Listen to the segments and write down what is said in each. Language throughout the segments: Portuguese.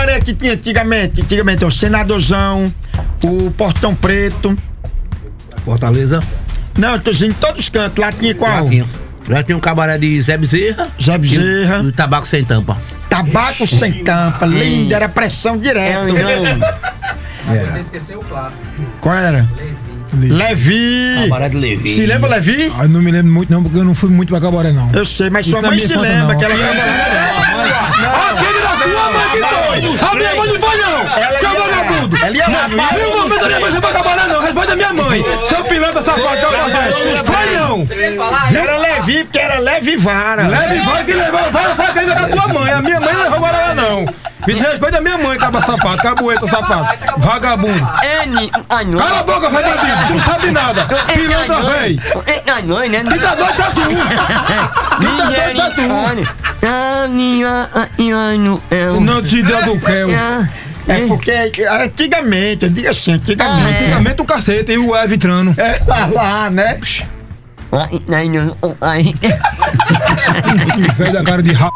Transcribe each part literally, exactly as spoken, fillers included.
cabaré que tinha antigamente? Antigamente, o Senadorzão, o Portão Preto. Fortaleza? Não, eu tô dizendo em todos os cantos. Lá tinha qual? Lá tinha. Lá tinha um cabaré de Zé Bezerra. Zé Bezerra. E o tabaco sem tampa. Tabaco sem tampa, lindo, era pressão direto. Mas você esqueceu o clássico. Qual era? Levi. Levi. Cabaré de Levi. Se lembra Levi? Ah, eu não me lembro muito não, porque eu não fui muito pra cabaré não. Eu sei, mas Isso sua na mãe minha se infância, lembra não. que ela Aquele da sua mãe que foi! A minha mãe não foi não! Seu vagabundo! Ela ia lá, não ia? Nenhum momento a minha mãe foi pra cabaré não! Responde a minha mãe! Seu pilantra safado, foi não! Deixa ele falar. Era Levi, porque era Levi Vara. Leve vai que levou, vai, vai que da tua mãe! A minha mãe não levou para lá não! Isso respeita a minha mãe, cabra safado, cabueta safado, vagabundo! Cala a boca, vai bandido! Tu não sabe nada! Pilantra véi! Quem tá doido tá tu! Quem tá doido tá tu! Não te deu do Kel! É porque antigamente, eu digo assim, antigamente. Antigamente o cacete e o Eva entrando. É lá, lá, né? Velho da cara de ra...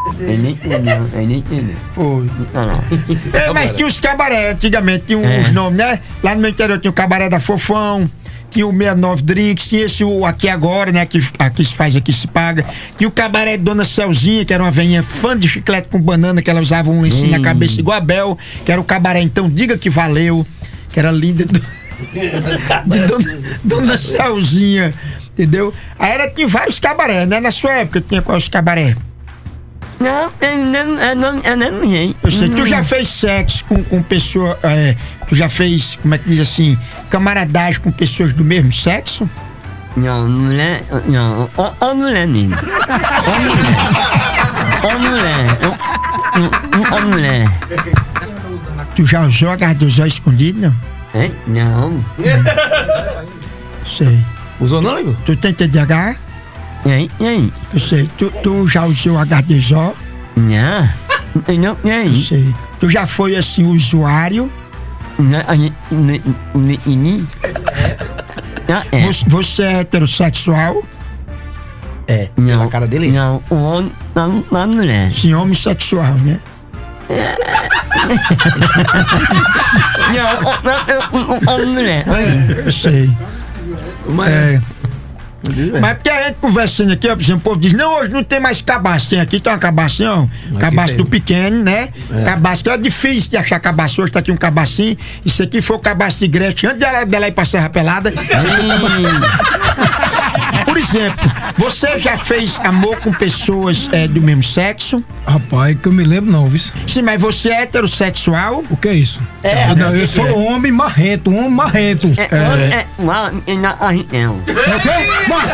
Foi. É, mas tinha os cabaré, antigamente tinha uns nomes, né? Lá no meu interior tinha o cabaré da Fofão, tinha o sessenta e nove Drinks, tinha esse o Aqui Agora, né? Que aqui se faz, aqui se paga. Tinha o cabaré de Dona Celzinha, que era uma velhinha fã de chiclete com banana, que ela usava um lencinho na cabeça igual a Bel, que era o cabaré Então Diga Que Valeu, que era linda do... de Dona, Dona Celzinha, entendeu? Aí ela tinha vários cabaré, né? Na sua época tinha quais cabaré? Não, eu não, eu não, eu não sei. Eu sei, tu já fez sexo com, com pessoa, é, tu já fez, como é que diz assim, camaradagem com pessoas do mesmo sexo? Não, mulher, não, ó, ó mulher, menino. Ó mulher, ó mulher, ó mulher. Tu já usou a garra dos olhos escondido, não? É? Não. Sei. Usou não, Igor? Tu tem T D A H? E aí, e aí? Eu sei. Tu, tu já usou H D Z O? Não. Eu não, e Eu aí? sei. Tu já foi, assim, usuário? Não, aí, ne, ne, ne. Ah, é. Você, você é heterossexual? É. Não, Pela cara dele? não, o homem, não, a mulher. Sim, homossexual, né? Não, a mulher. Eu sei. Mas, É. Mas porque a gente conversando aqui, ó, por exemplo, o povo diz, não, hoje não tem mais cabaço, tem aqui, tem uma cabação, cabaço do pequeno, né? É. Cabaço, que é difícil de achar cabaço, hoje tá aqui um cabacinho, isso aqui foi o cabaço de Gretchen, antes dela, dela ir pra Serra Pelada. Por exemplo, você já fez amor com pessoas é, do mesmo sexo? Rapaz, que eu me lembro não, viu? Sim, mas você é heterossexual? O que é isso? É, eu, não, eu sou homem marrento, homem marrento. É, é, é, não, É o quê? Mas